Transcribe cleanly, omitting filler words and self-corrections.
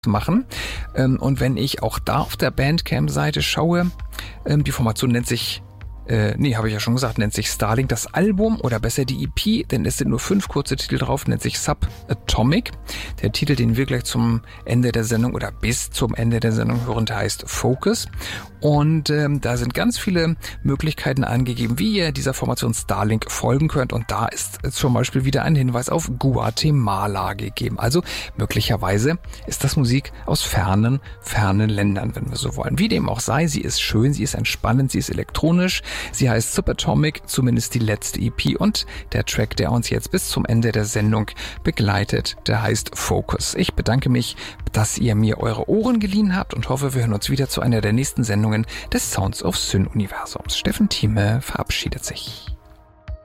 machen. Und wenn ich auch da auf der Bandcamp-Seite schaue, die Formation nennt sich habe ich ja schon gesagt, nennt sich Starlink. Das Album oder besser die EP, denn es sind nur 5 kurze Titel drauf, nennt sich Subatomic. Der Titel, den wir gleich zum Ende der Sendung oder bis zum Ende der Sendung hören, der heißt Focus. Und da sind ganz viele Möglichkeiten angegeben, wie ihr dieser Formation Starlink folgen könnt. Und da ist zum Beispiel wieder ein Hinweis auf Guatemala gegeben. Also möglicherweise ist das Musik aus fernen Ländern, wenn wir so wollen. Wie dem auch sei, sie ist schön, sie ist entspannend, sie ist elektronisch. Sie heißt Subatomic, zumindest die letzte EP, und der Track, der uns jetzt bis zum Ende der Sendung begleitet, der heißt Focus. Ich bedanke mich, dass ihr mir eure Ohren geliehen habt und hoffe, wir hören uns wieder zu einer der nächsten Sendungen des Sounds of Syn-Universums. Steffen Thieme verabschiedet sich.